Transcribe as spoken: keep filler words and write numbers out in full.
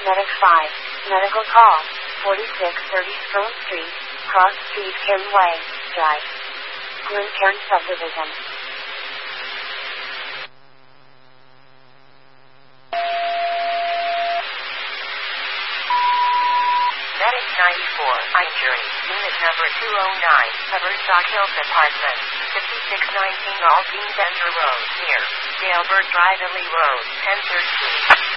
Medic five, medical call, forty-six thirty Stone Street, Cross Street, Cairnway, Drive. Glencairn Subdivision. Medic ninety-four, injury, unit number two oh nine, Haverstock Hills Apartment, fifty-six nineteen Aldine Center Road, near Dalebert Drive, Ely Road, ten thirteen.